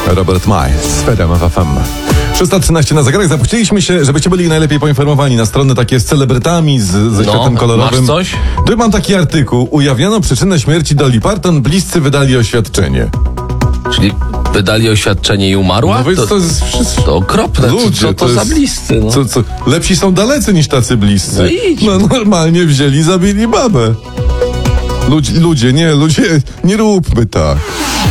Robert Miles, RMF FM. 6:13 na zegarach. Zapuściliśmy się, żebyście byli najlepiej poinformowani na strony takie z celebrytami, ze światem kolorowym. Masz coś? Tu mam taki artykuł. Ujawniono przyczynę śmierci Dolly Parton. Bliscy wydali oświadczenie. Czyli wydali oświadczenie i umarła? No więc to jest wszystko. To okropne. Ludzie, co to za bliscy? No. Lepsi są dalecy niż tacy bliscy. No idź. No normalnie wzięli, zabili babę. Ludzie, nie róbmy tak.